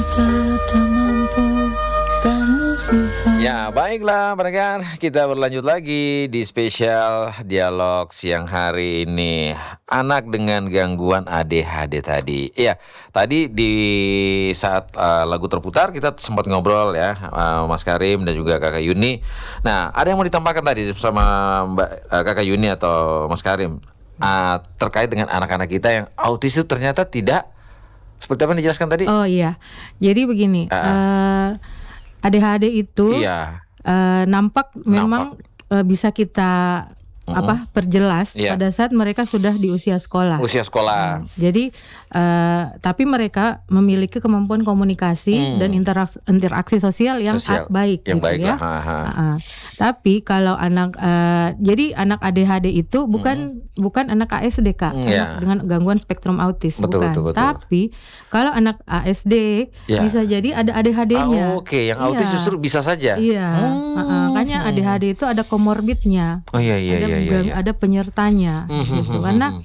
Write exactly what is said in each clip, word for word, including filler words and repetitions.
tak mampu berlebihan. Ya, baiklah pendengar, kita berlanjut lagi di spesial dialog siang hari ini. Anak dengan gangguan A D H D tadi. Iya, tadi di saat uh, lagu terputar kita sempat ngobrol ya, uh, Mas Karim dan juga Kakak Yuni. Nah, ada yang mau ditambahkan tadi bersama Mbak uh, Kakak Yuni atau Mas Karim uh, terkait dengan anak-anak kita yang autis itu ternyata tidak seperti apa yang dijelaskan tadi? Oh iya, jadi begini. Ah. Uh, A D H D itu Iya. uh, nampak memang uh, bisa kita Mm-mm. apa perjelas Iya. pada saat mereka sudah di usia sekolah. Usia sekolah. Hmm, Jadi uh, tapi mereka memiliki kemampuan komunikasi Hmm. dan interaksi, interaksi sosial yang Sosial. a- baik Yang gitu baik ya. lah. Ha, ha. Uh-uh. Tapi kalau anak uh, jadi anak A D H D itu bukan bukan anak A S D Kak, Hmm, anak ya. dengan gangguan spektrum autis Betul, bukan. betul, betul. Tapi kalau anak A S D Ya. bisa jadi ada A D H D-nya. Ah, Oke, yang autis Iya. justru bisa saja. Iya, Hmm. uh-uh. Makanya A D H D itu ada komorbidnya, Oh iya iya ada iya iya. gang- iya. ada penyertanya, Hmm, hmm, gitu. hmm, Karena hmm.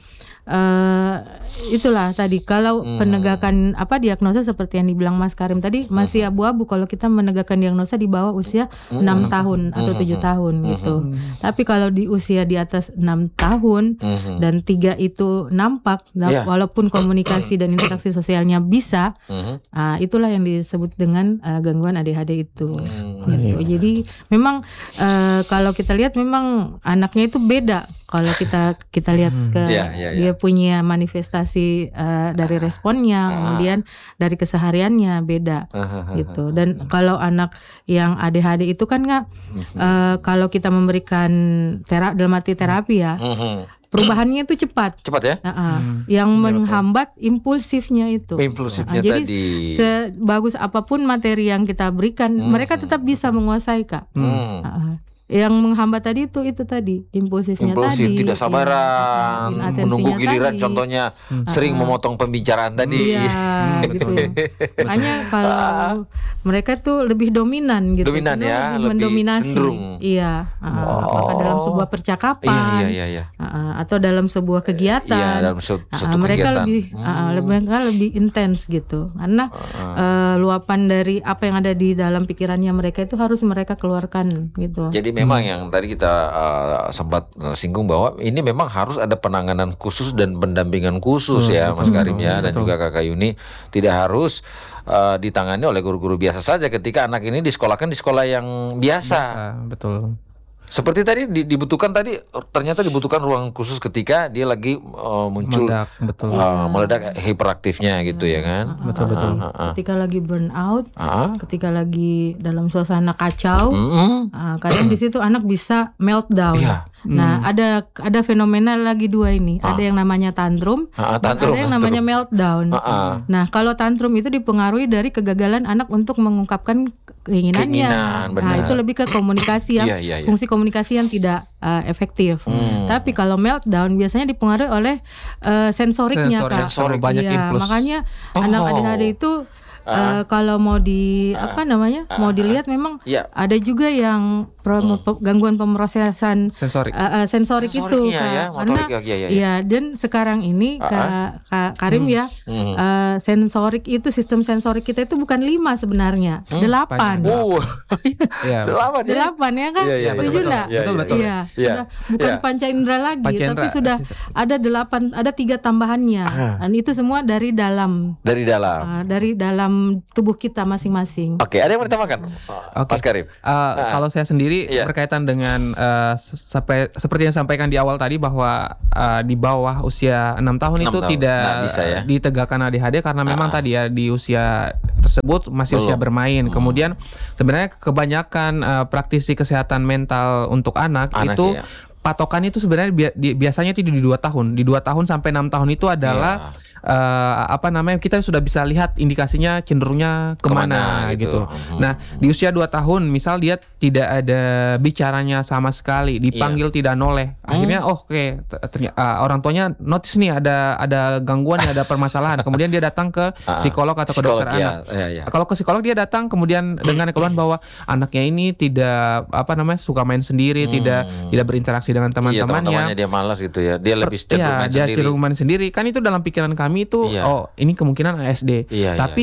eh, itulah tadi kalau Hmm. penegakan apa diagnosa seperti yang dibilang Mas Karim tadi masih abu-abu kalau kita menegakkan diagnosa di bawah usia enam tahun atau tujuh tahun gitu. Tapi kalau di usia di atas enam tahun Mhm. dan tiga itu nampak, nah, Iya. walaupun komunikasi dan interaksi sosialnya bisa, Mhm. ah, itulah yang disebut dengan ah, gangguan A D H D itu. Hmm. Gitu. Jadi memang eh, kalau kita lihat memang anaknya itu beda. Kalau kita kita lihat ke Iya, iya, iya. dia punya manifestasi eh, dari responnya, kemudian dari kesehariannya beda gitu. Dan kalau anak yang A D H D itu kan nggak eh, kalau kita memberikan tera dalam arti terapi ya, Mhm. perubahannya itu cepat. Cepat ya? Uh-uh. Yang menghambat impulsifnya itu. Impulsifnya Uh, jadi tadi. sebagus apapun materi yang kita berikan, Hmm. mereka tetap bisa menguasai Kak. Hmm. Uh-uh. Yang menghambat tadi itu itu tadi impulsifnya Impulsif, tadi. tidak sabaran, Iya, menunggu atensinya giliran tadi. contohnya sering memotong pembicaraan tadi. Iya, gitu. Makanya kalau mereka tuh lebih dominan gitu. Dominan Karena ya, lebih lebih mendominasi. cenderung. Iya, uh, Oh. apakah dalam sebuah percakapan, Iya iya iya. uh, atau dalam sebuah kegiatan. Iya, dalam suatu, Uh, suatu mereka kegiatan. lebih uh, lebih mereka lebih intens gitu. Karena uh, luapan dari apa yang ada di dalam pikirannya mereka itu harus mereka keluarkan gitu. Jadi memang yang tadi kita uh, sempat uh, singgung bahwa ini memang harus ada penanganan khusus dan pendampingan khusus ya Mas Karim ya dan juga Kakak Yuni, tidak harus uh, ditangani oleh guru-guru biasa saja ketika anak ini disekolahkan di sekolah yang biasa. Ah, betul. Seperti tadi di- dibutuhkan tadi ternyata dibutuhkan ruang khusus ketika dia lagi uh, muncul Meledak, betul. uh, meledak hiperaktifnya gitu ya kan. Betul, betul. Ah, ah, ah. Ketika lagi burn out, Ah. ketika lagi dalam suasana kacau, Mm-mm. uh, kadang di situ anak bisa meltdown. Iya. Nah, ada ada fenomena lagi dua ini. Ah. Ada yang namanya tantrum, Ah, ah, dan tantrum, ada yang tantrum. namanya meltdown. Ah, ah. Nah, kalau tantrum itu dipengaruhi dari kegagalan anak untuk mengungkapkan keinginannya. Keinginan, Nah, benar. itu lebih ke komunikasi yang Iya, iya, iya. fungsi komunikasi yang tidak uh, efektif. Hmm. Tapi kalau meltdown biasanya dipengaruhi oleh uh, sensoriknya, Sensorik, Kak. terlalu banyak Iya, impuls. makanya Oh. anak A D H D itu uh, kalau mau di apa namanya? mau dilihat memang Iya. ada juga yang pro- pe- gangguan pemrosesan Sensorik. uh, uh, sensorik itu, Sensoriknya Kak. ya, Karena motorik ya, iya, iya. iya, dan sekarang ini Kak, Kak Karim ya, Hmm. uh, sensorik itu sistem sensorik kita itu bukan lima sebenarnya, delapan. banyak. Oh. Iya. Delapan ya. Delapan ya kan? Iya, iya, Setuju betul, nggak? Iya, betul, iya, betul. Iya, Iya. sudah bukan Iya. panca indera lagi, Panca tapi indera, sudah sisa- ada delapan, ada tiga tambahannya, dan itu semua dari dalam, Dari dalam. uh, dari dalam tubuh kita masing-masing. Oke, ada yang mau ditambahkan? Oke. Mas Karim. Uh, Kalau saya sendiri Iya. berkaitan dengan uh, sampai seperti yang sampaikan di awal tadi bahwa uh, di bawah usia enam tahun enam itu tahun. tidak Nggak bisa ya. ditegakkan A D H D karena memang Ah. tadi ya di usia tersebut masih usia Belum. bermain. Kemudian sebenarnya kebanyakan uh, praktisi kesehatan mental untuk anak, Anak, itu iya. patokan itu sebenarnya bi- di- biasanya itu di dua tahun. Di dua tahun sampai enam tahun itu adalah Iya. eh, apa namanya, kita sudah bisa lihat indikasinya cenderungnya kemana, Kemana gitu. gitu. Hmm. Nah di usia dua tahun misal dia tidak ada bicaranya sama sekali, dipanggil tidak noleh, akhirnya oh, oke ternyata orang tuanya notice nih ada ada gangguan, nih, ada permasalahan, kemudian dia datang ke Ah, psikolog atau ke psikolog, dokter ya, anak. ya, ya. Kalau ke psikolog dia datang kemudian dengan keluhan bahwa anaknya ini tidak apa namanya suka main sendiri, tidak tidak berinteraksi dengan Iya, teman-temannya teman-temannya. dia malas gitu ya. Dia lebih cenderung Iya, main dia sendiri. cenderung main sendiri. Kan itu dalam pikiran kami itu, Iya. oh ini kemungkinan A S D. Iya, Tapi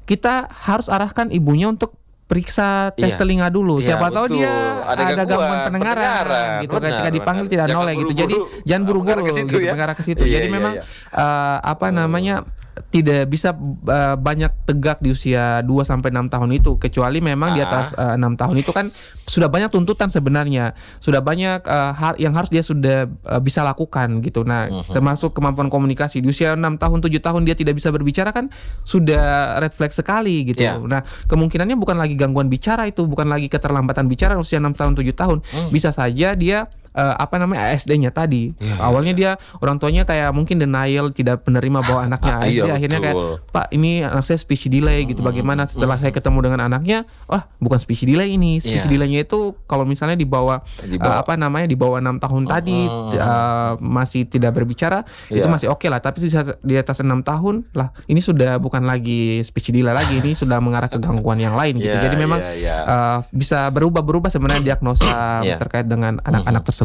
kita harus arahkan ibunya untuk periksa tes Iya. telinga dulu. Iya, Siapa tahu betul. dia Ada ada, gangguan gangguan pendengaran, pendengaran. gitu. Benar, Ketika dipanggil benar. tidak Jangan noleh gitu. Jadi buru-buru jangan buru-buru mengarah ke situ gitu, ya. mengarah ke situ. Iya, Jadi iya, memang iya. eh, apa namanya tidak bisa uh, banyak tegak di usia dua sampai enam tahun itu, kecuali memang di atas uh, enam tahun itu kan sudah banyak tuntutan sebenarnya, sudah banyak uh, har- yang harus dia sudah uh, bisa lakukan gitu. Nah, uh-huh. termasuk kemampuan komunikasi. Di usia enam tahun tujuh tahun dia tidak bisa berbicara kan sudah red flag sekali gitu. Yeah. Nah, kemungkinannya bukan lagi gangguan bicara itu, bukan lagi keterlambatan bicara usia enam tahun tujuh tahun. Hmm. Bisa saja dia Uh, apa namanya A S D-nya tadi. Yeah, awalnya yeah. dia orang tuanya kayak mungkin denial, tidak menerima bahwa anaknya A S D. Iya, akhirnya kayak, Pak ini anak saya speech delay gitu. Bagaimana setelah mm-hmm. saya ketemu dengan anaknya, wah bukan speech delay ini. Speech yeah. delay-nya itu kalau misalnya di bawah uh, apa namanya di bawah enam tahun mm-hmm. tadi uh, masih tidak berbicara, yeah. itu masih oke okay lah. Tapi di atas enam tahun lah ini sudah bukan lagi speech delay lagi, ini sudah mengarah ke gangguan yang lain gitu. Yeah, Jadi memang yeah, yeah. Uh, bisa berubah-berubah sebenarnya diagnosa yeah. terkait dengan anak-anak mm-hmm. tersebut.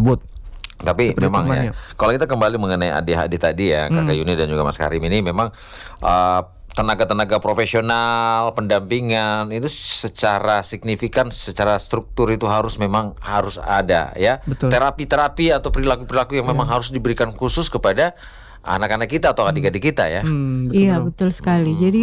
Tapi seperti memang ya, kalau kita kembali mengenai A D H D tadi ya, Kakak hmm. Yuni dan juga Mas Karim ini memang uh, tenaga-tenaga profesional, pendampingan itu secara signifikan, secara struktur itu harus memang harus ada ya. Betul. Terapi-terapi atau perilaku-perilaku yang memang hmm. harus diberikan khusus kepada anak-anak kita atau adik-adik kita ya. Hmm, betul, iya betul sekali. Hmm. Jadi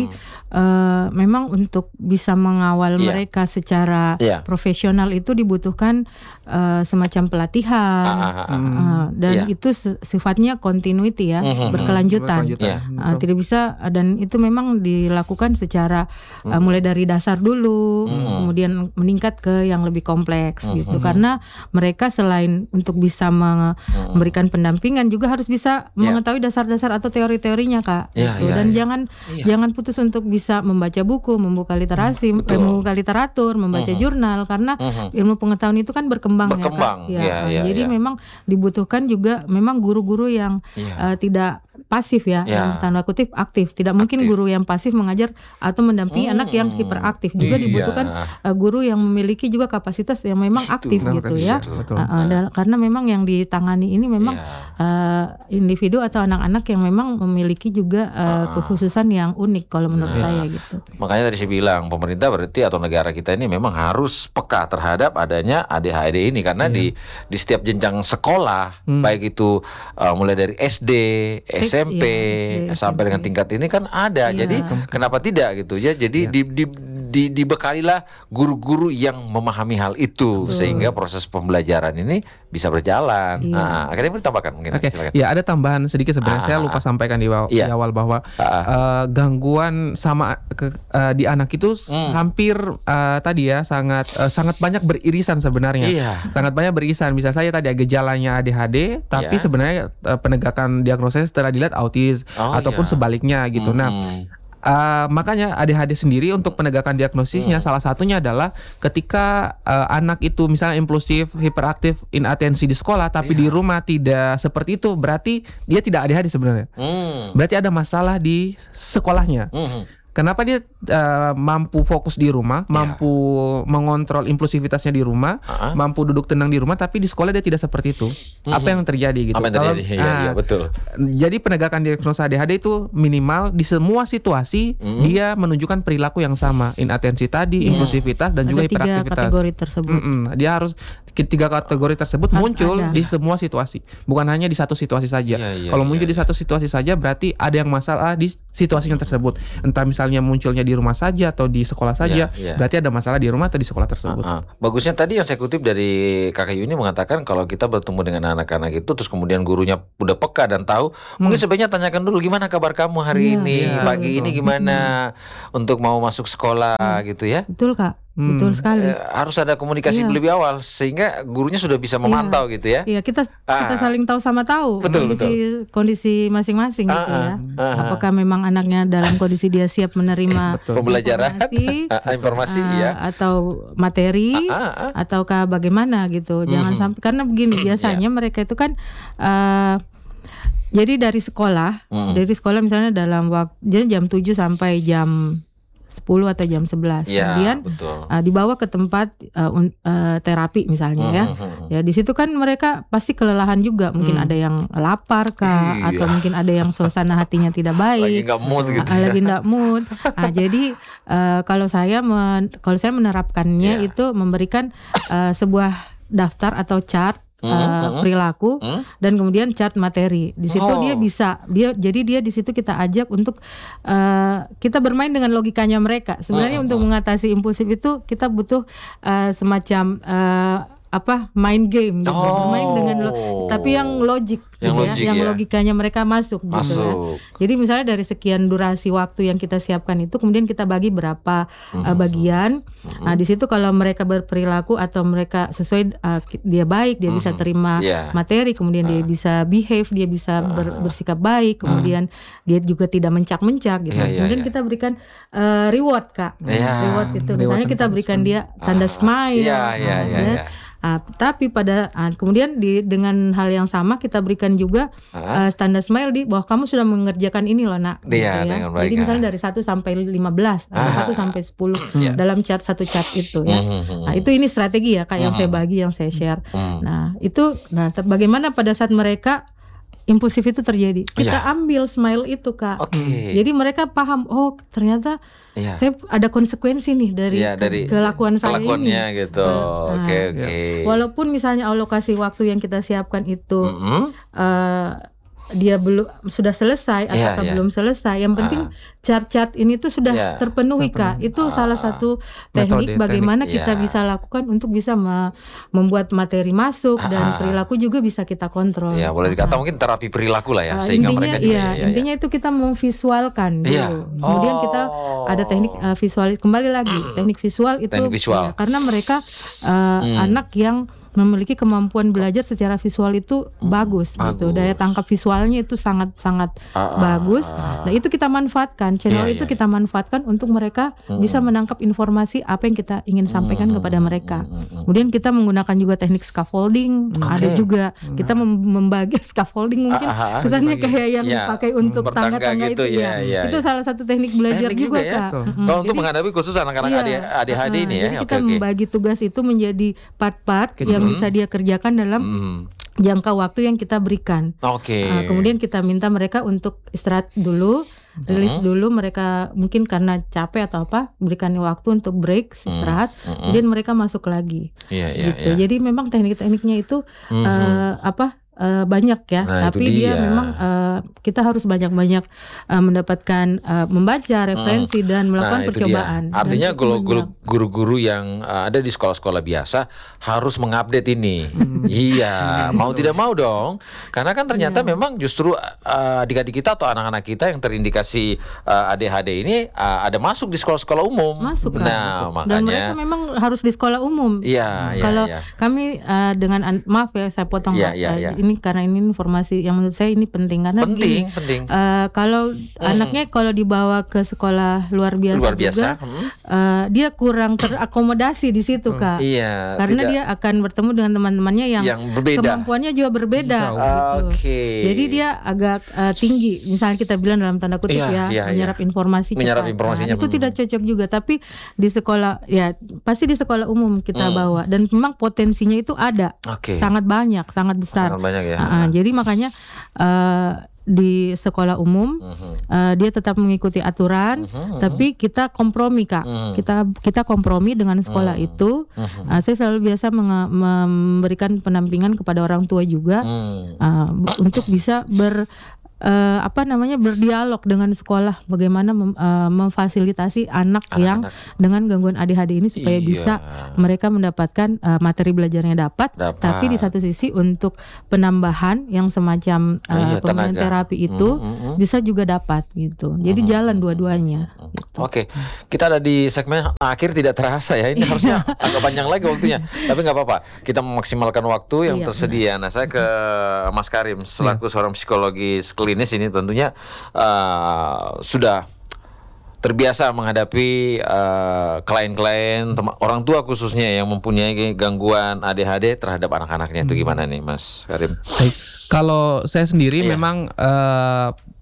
uh, memang untuk bisa mengawal yeah. mereka secara yeah. profesional itu dibutuhkan uh, semacam pelatihan ah, ah, ah. Uh, dan yeah. itu sifatnya continuity ya, mm-hmm. berkelanjutan. berkelanjutan. Yeah. Uh, tidak bisa dan itu memang dilakukan secara mm-hmm. uh, mulai dari dasar dulu, mm-hmm. kemudian meningkat ke yang lebih kompleks mm-hmm. gitu. Karena mereka selain untuk bisa me- mm-hmm. memberikan pendampingan juga harus bisa yeah. mengetahui dasar-dasar atau teori-teorinya Kak ya, gitu. ya, Dan ya. jangan ya. jangan putus untuk bisa membaca buku, membuka literasi, eh, membuka literatur, membaca uh-huh. jurnal karena uh-huh. ilmu pengetahuan itu kan berkembang, berkembang ya Kak. Ya, ya, ya, jadi ya. memang dibutuhkan juga memang guru-guru yang ya. uh, tidak pasif ya, ya. yang tanda kutip aktif. Tidak mungkin aktif. guru yang pasif mengajar atau mendampingi hmm. anak yang hiperaktif. Juga iya. dibutuhkan uh, guru yang memiliki juga kapasitas yang memang Situ. aktif nah, gitu ya. Betul. Uh, uh, dan, karena memang yang ditangani ini memang ya. uh, individu atau anak-anak yang memang memiliki juga uh, uh. kekhususan yang unik kalau menurut ya. saya gitu. Makanya tadi saya bilang pemerintah berarti atau negara kita ini memang harus peka terhadap adanya A D H D ini karena ya. di di setiap jenjang sekolah hmm. baik itu uh, mulai dari S D, S M P ya, sampai S M P. Dengan tingkat ini kan ada. Ya. Jadi kenapa tidak gitu ya? Jadi ya. di, di, di dibekalilah guru-guru yang memahami hal itu Betul. sehingga proses pembelajaran ini bisa berjalan. Ya. Nah, akhirnya boleh tambahkan mungkin. Oke. Okay. Ya, ada tambahan sedikit sebenarnya. Ah, saya lupa sampaikan di, wa- ya. di awal bahwa ah, uh, gangguan sama ke, uh, di anak itu hmm. hampir uh, tadi ya sangat uh, sangat banyak beririsan sebenarnya. Iya. Sangat banyak beririsan. Bisa saja tadi gejalanya A D H D, tapi iya. sebenarnya uh, penegakan diagnosis setelah dilihat autis oh, ataupun iya. sebaliknya gitu. Hmm. Nah, Uh, makanya A D H D sendiri untuk penegakan diagnosisnya hmm. salah satunya adalah ketika uh, anak itu misalnya impulsif, hiperaktif, inatensi di sekolah tapi yeah. di rumah tidak seperti itu, berarti dia tidak A D H D sebenarnya. Hmm. Berarti ada masalah di sekolahnya. Hmm. Kenapa dia uh, mampu fokus di rumah, yeah. mampu mengontrol impulsivitasnya di rumah, uh-huh. mampu duduk tenang di rumah, tapi di sekolah dia tidak seperti itu. Mm-hmm. Apa yang terjadi gitu? Apa yang terjadi? Kalau, ya, ya, betul. Jadi penegakan diagnosa A D H D itu minimal di semua situasi mm-hmm. dia menunjukkan perilaku yang sama, inatensi tadi, yeah. impulsivitas dan ada juga hiperaktivitas. Tiga kategori tersebut. Mm-mm. Dia harus tiga kategori tersebut harus muncul ada. Di semua situasi, bukan hanya di satu situasi saja. Yeah, yeah, Kalau yeah, muncul yeah. di satu situasi saja, berarti ada yang masalah di situasinya tersebut. Entah misalnya munculnya di rumah saja atau di sekolah saja, yeah, yeah. berarti ada masalah di rumah atau di sekolah tersebut. Uh-huh. Bagusnya tadi yang saya kutip dari Kakak Yuni mengatakan kalau kita bertemu dengan anak-anak itu terus kemudian gurunya udah peka dan tahu, hmm. mungkin sebaiknya tanyakan dulu gimana kabar kamu hari yeah, ini, yeah, pagi betul. ini gimana hmm. untuk mau masuk sekolah hmm. gitu ya. Betul Kak. Hmm. Betul sekali. Eh, harus ada komunikasi iya. lebih awal sehingga gurunya sudah bisa memantau iya. gitu ya. Iya, kita ah. kita saling tahu sama tahu betul, kondisi betul. kondisi masing-masing ah, gitu ya. Ah, Apakah memang anaknya dalam kondisi dia siap menerima pembelajaran, informasi, ah, informasi ah, ya, atau materi, ah, ah, ah. ataukah bagaimana gitu. Jangan mm-hmm. sampai karena begini biasanya yeah. mereka itu kan uh, jadi dari sekolah, mm. dari sekolah misalnya dalam waktu jam tujuh sampai jam sepuluh atau jam sebelas. Ya, Kemudian betul. uh, dibawa ke tempat uh, un, uh, terapi misalnya ya. Ya di situ kan mereka pasti kelelahan juga. Mungkin Hmm. ada yang lapar kah, Iya. atau mungkin ada yang suasana hatinya tidak baik. Lagi nggak mood gitu. Uh, lagi nggak mood. Nah, jadi uh, kalau saya men, kalau saya menerapkannya Iya. itu memberikan uh, sebuah daftar atau chart uh, Hmm, perilaku Hmm? dan kemudian chart materi. Di situ Oh. dia bisa dia jadi dia di situ kita ajak untuk uh, kita bermain dengan logikanya mereka. Sebenarnya Hmm, untuk hmm. mengatasi impulsif itu kita butuh uh, semacam uh, apa main game gitu. Oh. Bermain dengan lo, tapi yang logik Yang gitu logik, ya, yang ya. logikanya mereka masuk, gitu ya. Masuk. Jadi misalnya dari sekian durasi waktu yang kita siapkan itu kemudian kita bagi berapa uh, bagian. Nah, di situ kalau mereka berperilaku atau mereka sesuai uh, ki- dia baik, dia bisa terima Iya. materi, kemudian dia bisa behave, dia bisa ber- bersikap baik, kemudian dia juga tidak mencak-mencak gitu. Iya, iya, Kemudian iya. kita berikan uh, reward, Kak. Iya. Reward itu Reward misalnya kita tentang berikan respon. dia tanda Ah, smile. Iya, iya, Nah, iya, ya. iya. Ah, tapi pada ah, kemudian di dengan hal yang sama kita berikan juga Ah. uh, standar smile di bahwa kamu sudah mengerjakan ini loh nak. Iya, gitu ya. dengan baik, Jadi misalnya ah. dari satu sampai lima belas atau Ah. satu sampai sepuluh Iya. dalam chart satu chart itu ya. Mhm. Nah, itu ini strategi ya Kak yang saya bagi, yang saya share. Hmm. Nah, itu nah te- bagaimana pada saat mereka impulsif itu terjadi. Kita Iya. ambil smile itu Kak. Oke. Jadi mereka paham, oh ternyata Iya. saya ada konsekuensi nih dari, Iya, ke- dari kelakuan saya ini. kelakuannya gitu. Nah, Oke, oke. Walaupun misalnya alokasi waktu yang kita siapkan itu Mhm. eh, dia belum sudah selesai Iya, atau iya. belum selesai, yang penting chart-chart ini tuh sudah Iya, terpenuhi Kak. Itu Ah. salah satu Metode, teknik bagaimana teknik, kita iya. bisa lakukan untuk bisa me- membuat materi masuk dan Ah. perilaku juga bisa kita kontrol. Ya, boleh dikata Ah. mungkin terapi perilaku lah ya, Uh, sehingga intinya mereka juga iya, ya, ya, intinya itu kita memvisualkan dulu. Iya. Kemudian kita ada teknik uh, visual, kembali lagi teknik visual itu Teknik visual. ya, karena mereka uh, anak yang memiliki kemampuan belajar secara visual itu bagus, gitu. bagus. Daya tangkap visualnya itu sangat-sangat Ah, ah, bagus. ah. Nah, itu kita manfaatkan. Channel Iya, itu iya, kita manfaatkan untuk mereka bisa menangkap informasi apa yang kita ingin sampaikan kepada mereka. Kemudian kita menggunakan juga teknik scaffolding. Ada juga kita mem- membagi scaffolding mungkin Ah, ah, ah, kesannya dibagi. kayak yang Iya, dipakai untuk bertangga tangga-tangga gitu, itu ya, ya. ya, Itu ya. salah satu teknik belajar Teknik juga, juga ya, Kak. tuh. Mm-mm. Kalau untuk Jadi, menghadapi khusus anak-anak iya, adik A D H D uh, ini ya. jadi Oke, kita oke. membagi tugas itu menjadi part-part yang bisa dia kerjakan dalam Hmm. jangka waktu yang kita berikan. Oke. Uh, kemudian kita minta mereka untuk istirahat dulu, rilis dulu, mereka mungkin karena capek atau apa, berikan waktu untuk break, istirahat, kemudian mereka masuk lagi. Iya, iya, Gitu. iya. Jadi memang teknik-tekniknya itu Mhm. uh, apa uh, banyak ya, Nah, tapi itu dia dia. memang uh, kita harus banyak-banyak uh, mendapatkan uh, membaca referensi dan melakukan Nah, itu percobaan. dia. Artinya Dan itu guru- guru- banyak. guru-guru yang uh, ada di sekolah-sekolah biasa harus mengupdate ini. Iya, mau tidak mau dong. Karena kan ternyata Iya. memang justru uh, adik-adik kita atau anak-anak kita yang terindikasi uh, A D H D ini uh, ada masuk di sekolah-sekolah umum. Masuk, Kak. Nah, Dan mereka makanya memang harus di sekolah umum. iya, iya, Kalau iya. kami uh, dengan an- maaf ya saya potong Iya, Kak. iya, Uh, iya. ini karena ini informasi yang menurut saya ini penting karena Penting, gini, penting. uh, kalau anaknya kalau dibawa ke sekolah luar biasa, Luar biasa. juga Hmm. uh, dia kurang terakomodasi di situ Kak. Iya, Karena tidak- dia akan bertemu dengan teman-temannya yang, Yang berbeda. kemampuannya juga berbeda. gitu. Oke. Jadi dia agak uh, tinggi, misalnya kita bilang dalam tanda kutip Iya, ya, iya, menyerap iya. informasi Menyerap cepat. informasinya, Nah, itu hmm. tidak cocok juga. Tapi di sekolah ya pasti di sekolah umum kita Hmm. bawa dan memang potensinya itu ada, Oke. sangat banyak, sangat besar. Sangat banyak ya. Ah, ah, jadi makanya uh, di sekolah umum Mhm. uh, dia tetap mengikuti aturan, Mhm, tapi kita kompromi Kak. Mhm. Kita kita kompromi dengan sekolah Mhm. itu. Mhm. Uh, saya selalu biasa menge- memberikan pendampingan kepada orang tua juga Hmm. uh, b- untuk bisa ber eh, apa namanya berdialog dengan sekolah bagaimana mem- eh, memfasilitasi anak yang Anak-anak. dengan gangguan A D H D ini supaya Iya. bisa mereka mendapatkan eh, materi belajarnya dapat, Dapat. tapi di satu sisi untuk penambahan yang semacam eh, Iya, pemberian tenaga. terapi itu Mm, mm, mm. bisa juga dapat gitu. Jadi jalan dua-duanya. Gitu. Oke, kita ada di segmen akhir tidak terasa ya. Ini harusnya agak panjang lagi waktunya. Tapi nggak apa-apa. Kita memaksimalkan waktu yang Iya, tersedia. Nah, saya ke Mas Karim selaku seorang psikologis klinis ini tentunya uh, sudah terbiasa menghadapi uh, klien-klien tem- orang tua khususnya yang mempunyai gangguan A D H D terhadap anak-anaknya. Itu gimana nih, Mas Karim? Baik, kalau saya sendiri Iya. memang eh,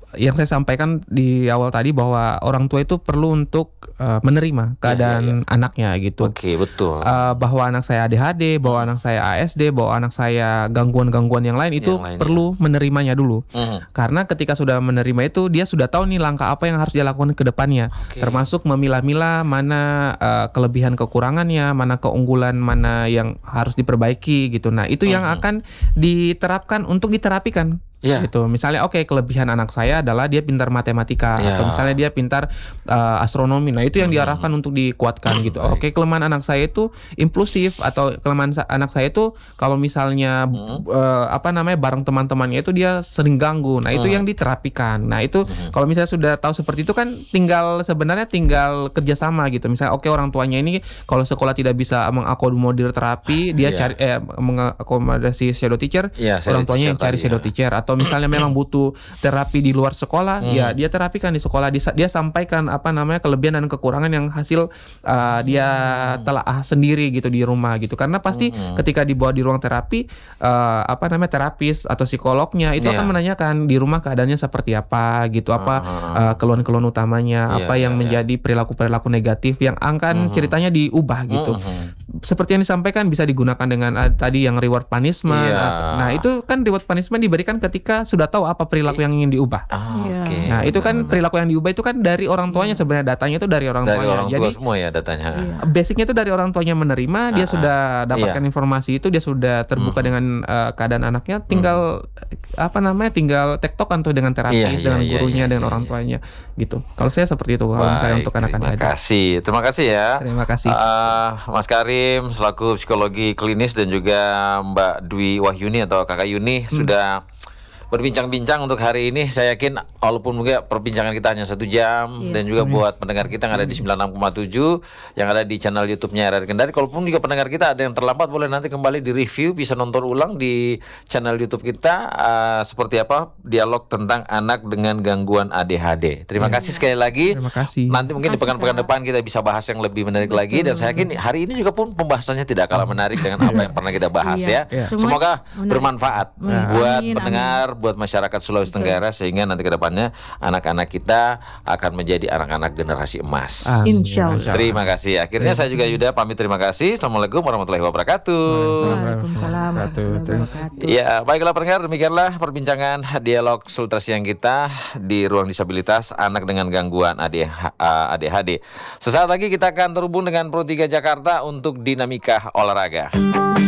yang saya sampaikan di awal tadi bahwa orang tua itu perlu untuk uh, menerima keadaan Ya, ya, ya. anaknya gitu. Oke, betul. Uh, bahwa anak saya A D H D, bahwa anak saya A S D, bahwa anak saya gangguan-gangguan yang lain itu Yang lain, perlu menerimanya dulu. Mhm. Karena ketika sudah menerima itu dia sudah tahu nih langkah apa yang harus dia lakukan ke depannya. Oke. Termasuk memilah-milah mana uh, kelebihan kekurangannya, mana keunggulan, mana yang harus diperbaiki gitu. Nah, itu yang Mhm. akan diterapkan untuk diterapikan. Iya. Gitu. Misalnya oke kelebihan anak saya adalah dia pintar matematika Iya. atau misalnya dia pintar uh, astronomi. Nah, itu yang diarahkan untuk dikuatkan gitu. Baik. Oke, kelemahan anak saya itu impulsif atau kelemahan sa- anak saya itu kalau misalnya Hmm. uh, apa namanya bareng teman-temannya itu dia sering ganggu. Nah, itu Hmm. yang diterapikan. Nah, itu Hmm. kalau misalnya sudah tahu seperti itu kan tinggal sebenarnya tinggal kerjasama gitu. Misalnya oke orang tuanya ini kalau sekolah tidak bisa mengakomodir terapi, dia Iya. cari eh mengakomodasi shadow teacher, Iya, shadow orang tuanya yang teacher cari tadi, shadow ya. teacher atau misalnya memang butuh terapi di luar sekolah, Hmm. ya dia terapikan di sekolah. Dia, dia sampaikan apa namanya kelebihan dan kekurangan yang hasil uh, dia telaah sendiri gitu di rumah gitu. Karena pasti Hmm. ketika dibawa di ruang terapi uh, apa namanya terapis atau psikolognya itu Iya. akan menanyakan di rumah keadaannya seperti apa gitu, apa Ah. uh, keluhan-keluhan utamanya, Iya, apa yang iya, iya. menjadi perilaku-perilaku negatif yang akan Mhm. ceritanya diubah gitu. Mhm. Seperti yang disampaikan bisa digunakan dengan uh, tadi yang reward punishment. Iya. atau- Nah, itu kan reward punishment diberikan ketika sudah tahu apa perilaku yang ingin diubah. Ah, Iya. Oke. Nah, itu kan perilaku yang diubah itu kan dari orang tuanya sebenarnya datanya itu dari orang dari tuanya. orang tua Jadi semua ya datanya. Iya. basicnya itu dari orang tuanya menerima, dia Ah, sudah dapatkan iya. informasi itu, dia sudah terbuka Mhm. dengan uh, keadaan anaknya, tinggal apa namanya, tinggal tektokan tuh dengan terapis, Iya, iya, dengan iya, gurunya, iya, dengan iya, orang iya. tuanya, gitu. Kalau saya seperti itu kalau misalnya Baik, untuk anak-anak terima tadi. kasih. Terima kasih ya. Terima kasih. Ah, Mas Karim selaku psikologi klinis dan juga Mbak Dwi Wahyuni atau Kakak Yuni Hmm. sudah berbincang-bincang untuk hari ini. Saya yakin walaupun mungkin perbincangan kita hanya satu jam Iya. dan juga buat pendengar kita yang ada di sembilan puluh enam koma tujuh yang ada di channel YouTube-nya R R Kendari. Kalaupun juga pendengar kita ada yang terlambat boleh nanti kembali di review, bisa nonton ulang di channel YouTube kita ah, seperti apa dialog tentang anak dengan gangguan A D H D. Terima kasih sekali lagi. Terima kasih. Nanti mungkin di Makasih, pekan-pekan Kak. depan kita bisa bahas yang lebih menarik lagi dan saya yakin hari ini juga pun pembahasannya tidak kalah menarik dengan apa yang pernah kita bahas Iya. ya. Iya. Semua Semoga menarik. bermanfaat Amin, buat amin. pendengar, buat masyarakat Sulawesi Tenggara sehingga nanti ke depannya anak-anak kita akan menjadi anak-anak generasi emas. Amin. Insya Allah. Masya Terima kasih. Akhirnya saya juga Yuda pamit terima kasih. Assalamualaikum warahmatullahi wabarakatuh. Waalaikumsalam warahmatullahi Terima- wabarakatuh. Ya, baiklah pendengar, demikianlah perbincangan dialog Sultra Siang kita di ruang disabilitas anak dengan gangguan A D H D. Sesaat lagi kita akan terhubung dengan Pro tiga Jakarta untuk dinamika olahraga.